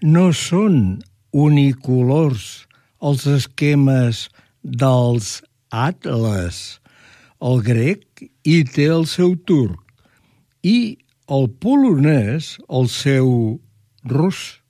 No són unicolors els esquemes dels atles. El grec hi té el seu turc i el polonès el seu rus.